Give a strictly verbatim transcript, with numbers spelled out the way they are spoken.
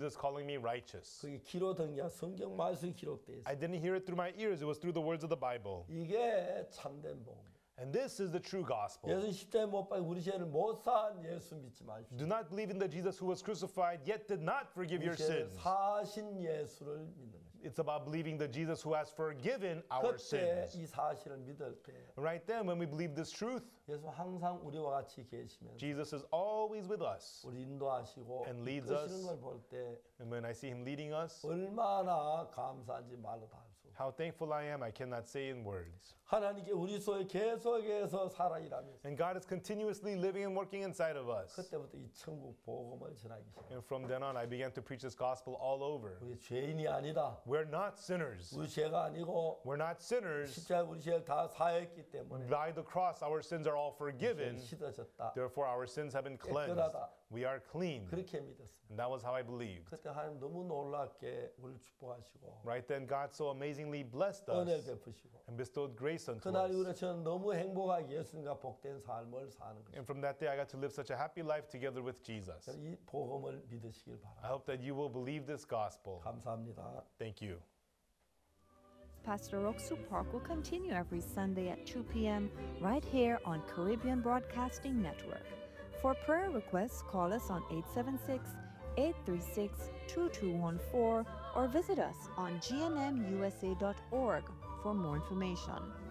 Jesus calling me righteous. 그게 귀로 듣는 게 아니라 성경 말씀이 기록되어 있어요. I didn't hear it through my ears. It was through the words of the Bible. 이게 참된 복음. And this is the true gospel. 예수 십자가에 못 박혀 우리 죄를 못 산 예수 믿지 마십시오. Do not believe in the Jesus who was crucified yet did not forgive your 우리 죄를 sins. 사신 예수를 믿는 것입니다. It's about believing the Jesus who has forgiven our 그때 sins. 이 사실을 믿을 때 Right then, when we believe this truth, 예수 항상 우리와 같이 계시면서 Jesus is always with us. 우리 인도하시고 And leads 이끄시는 us. 걸 볼 때 And when I see him leading us, 얼마나 감사한지 말로 다 할 수 없어요. how thankful I am, I cannot say in words. 하나님께 우리 속에 계속해서 살아 일하면서 And God is continuously living and working inside of us. 그때부터 이 천국 복음을 전하기 시작해요. And from then on, I began to preach this gospel all over. 우리 죄인이 아니다. We're not sinners. 우리 죄가 아니고 We're not sinners. 십자가 우리 죄를 다 사했기 때문에 By the cross, our sins are all forgiven. 씻어졌다. Therefore, our sins have been cleansed. We are clean. 그렇게 믿었습니다. And that was how I believed. 그때 하나님 너무 놀랍게 우리를 축복하시고 Right then, God so amazingly blessed 은혜를 us 베푸시고 and bestowed grace unto 그날 이후로 us. 저는 너무 행복하게 예수님과 복된 삶을 사는 것입니다. And from that day, I got to live such a happy life together with Jesus. 이 복음을 믿으시길 I 바랍니다. hope that you will believe this gospel. 감사합니다. Thank you. Pastor Roxu Park will continue every Sunday at two p.m. right here on Caribbean Broadcasting Network. For prayer requests, call us on eight seven six, eight three six, two two one four or visit us on g n m u s a dot org for more information.